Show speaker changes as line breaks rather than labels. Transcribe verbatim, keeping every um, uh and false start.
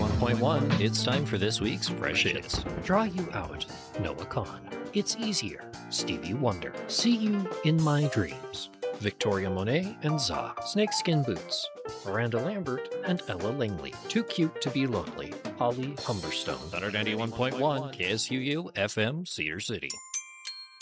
ninety-one point one, it's time for this week's Fresh Hits. Draw You Out, Noah Kahan. It's Easier, Stevie Wonder. See You in My Dreams, Victoria Monet and Za. Snakeskin Boots, Miranda Lambert and Ella Langley. Too Cute to Be Lonely, Holly Humberstone. one ninety-one point one K S U U F M, Cedar City.